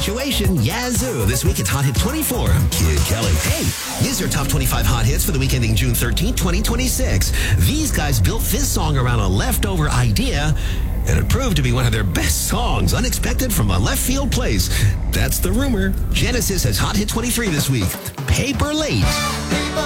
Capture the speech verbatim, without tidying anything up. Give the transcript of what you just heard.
situation, yazoo. This week it's Hot Hit twenty-four. I'm Kid Kelly. Hey, these are top twenty-five hot hits for the week ending June thirteenth, twenty twenty-six. These guys built this song around a leftover idea, and it proved to be one of their best songs, unexpected from a left field place. That's the rumor. Genesis has Hot Hit twenty-three this week. Paper Late.